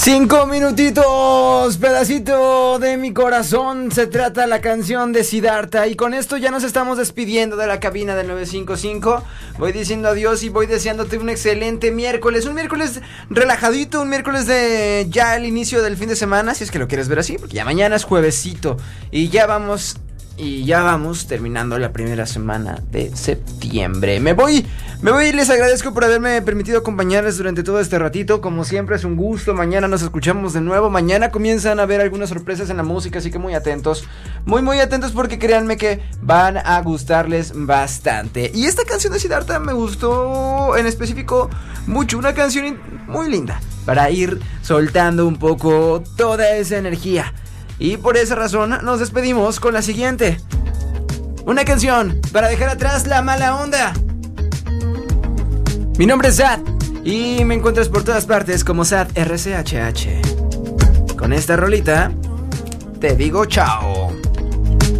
5 minutitos, pedacito de mi corazón, se trata la canción de Siddhartha. Y con esto ya nos estamos despidiendo de la cabina del 955. Voy diciendo adiós y voy deseándote un excelente miércoles. Un miércoles relajadito, un miércoles de ya el inicio del fin de semana, si es que lo quieres ver así, porque ya mañana es juevesito. Y ya vamos terminando la primera semana de septiembre. Me voy y les agradezco por haberme permitido acompañarles durante todo este ratito. Como siempre es un gusto. Mañana nos escuchamos de nuevo. Mañana comienzan a haber algunas sorpresas en la música, así que muy atentos. Muy atentos, porque créanme que van a gustarles bastante. Y esta canción de Siddhartha me gustó en específico mucho. Una canción muy linda para ir soltando un poco toda esa energía. Y por esa razón nos despedimos con la siguiente. Una canción para dejar atrás la mala onda. Mi nombre es Sad y me encuentras por todas partes como Sad RCHH. Con esta rolita te digo chao.